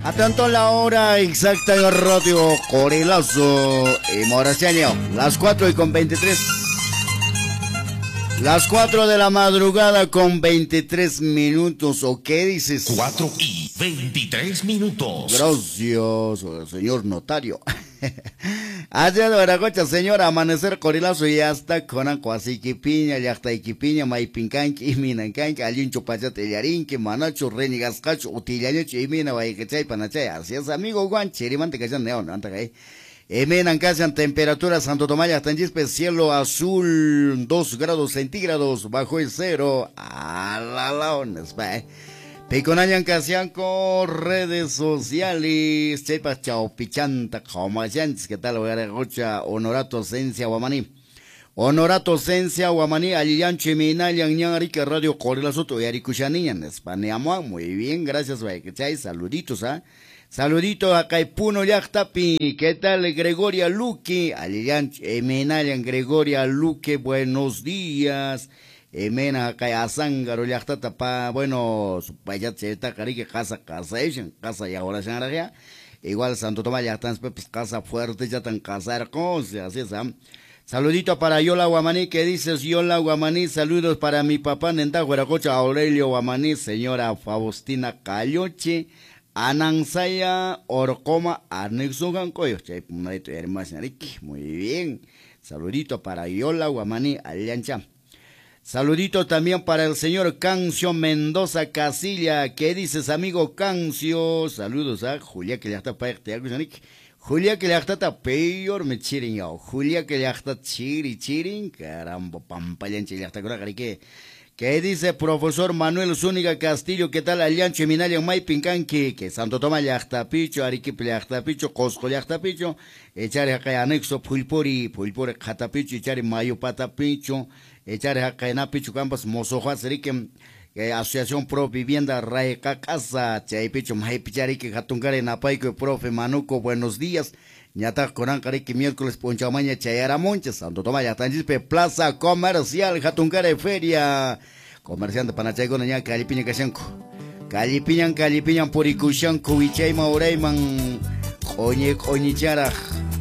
Atento la hora exacta en Radio Corilazo y Moraseño, las 4:23. Las 4 de la madrugada con 23 minutos, ¿o qué dices? 4:23. Gracias, señor notario. Ayer de Veracocha, señor, amanecer Corilazo y hasta con Acuasi Quipiña, Yachta Quipiña, Maipincanqui, y Minancanqui, Alincho Pachate Yarinque, Manacho, Renigascacho, Utillañocho, y Mina, Baikechay, Panachay. Así es, amigo Juan, Chirimante, que ya neón, Antagay. Menan en temperatura Santo Tomás hasta en Chispe, cielo azul, 2 grados centígrados, bajo el cero, a la laones, Piconayan Casianco, redes sociales, Chepa Chao Pichanta, Comayans, ¿qué tal? Gocha, Honorato Sencia Guamaní. Honorato Sencia Guamaní, Aliyan Chiminayan, Ñarica, Radio Corilazo, y Aricuchanian, España, muy bien, gracias, que saluditos, Saludito a Caipuno Yachtapi, ¿qué tal Gregoria Luque? Aliyan Emenayan Gregoria Luque, buenos días. Emena Cayazángaro Yachtata, bueno, su payat está carique casa y ahora se igual Santo Tomás ya están pues, casa fuerte, ya están casar cosas, así es. Saludito para Yola Guamaní, ¿qué dices Yola Guamaní? Saludos para mi papá Nenta Hueracocha Aurelio Guamaní, señora Faustina Cayoche. Anansaya Orcoma Arnexogan Coyo, muy bien. Saludito para Yola Guamaní Aliancha. Saludito también para el señor Cancio Mendoza Casilla. ¿Qué dices, amigo Cancio? Saludos a Julia que le está Julia que le está peor me chirin yo. Julia que le está chirin, caramba, pampayanche le está que. ¿Qué dice profesor Manuel Zúñiga Castillo? ¿Qué tal Aliancho Minalia Maipincanqui? Que Santo Tomás Yachtapicho, Arequipa Yachtapicho, Cosco Yachtapicho, echare acá anexo Pulpuri Jatapicho, echare Mayo Patapicho, echare acá en Apicho Campos, Mozoja Serique, Asociación Pro Vivienda Raeca Casa, Chaipicho, Maipicharique, Jatungare Napaico, profe Manuco, buenos días. Ñata Corán Carique miércoles Ponchamaña Chayara Monches, Santo Tomás Yatanjispe, Plaza Comercial, Jatuncare Feria, Comerciante Panachaygo, Ña Calipiña Cashanco, Calipiñan, Puricuchanco, Vichayma Ureyman, Oñichara.